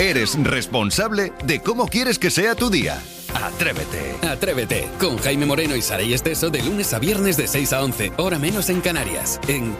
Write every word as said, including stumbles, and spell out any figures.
Eres responsable de cómo quieres que sea tu día. Atrévete. Atrévete con Jaime Moreno y Saray Esteso de lunes a viernes de seis a once, hora menos en Canarias, en